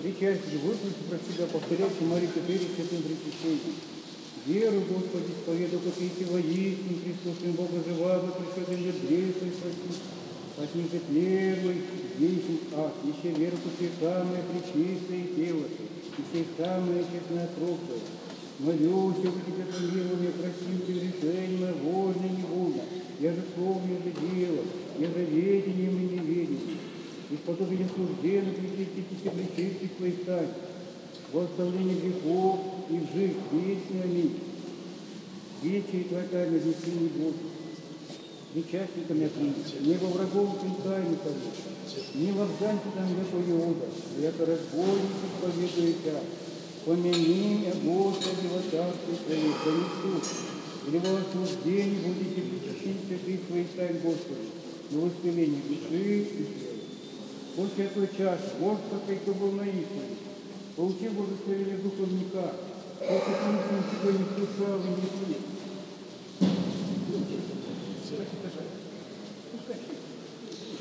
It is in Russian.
Причастие выслушай про себя, повторяйте Марию Теперь святым причащением. Веру, Господи, исповеду, как идти воистину, Христос, Сын Бога жива, во пресвятым древстве спаси. От них же первый, вечный ад, еще веру, как и самое пречистое тело, и все самое честное кровь. Молюсь, чтобы тебе помилование, просил ты решение, вольно и невольно, я же словом, я же делом, я же ведением и неведением. И сподобие суждения причастить и причистить твоих тайн, во оставление грехов и в жизнь вечную, аминь. Вечие твоя тайна, неси не Божий. Причастниками отменить, не во врагов тайны того, не во вданцам яко Иуда, яко разбойники исповедует. Помяни меня, Господи, во царстве Твоем, занесу, или во осуждении будете причастить святых Твоих тайн, Господи, на воспыление души и тела. После этого часа, Господь, кто был на истине, получи благословение духовника, после того, что Тебя не слушал и не слышал,